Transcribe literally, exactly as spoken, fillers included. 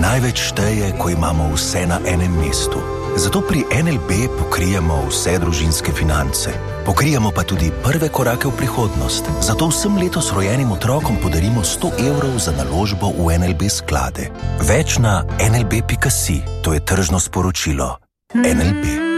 Največ šteje, ko imamo vse na enem mestu. Zato pri en el be pokrijemo vse družinske finance. Pokrijemo pa tudi prve korake v prihodnost. Zato vsem letos rojenim otrokom podarimo sto evrov za naložbo v en el be sklade. Več na en el be pika si. To je tržno sporočilo. en el be.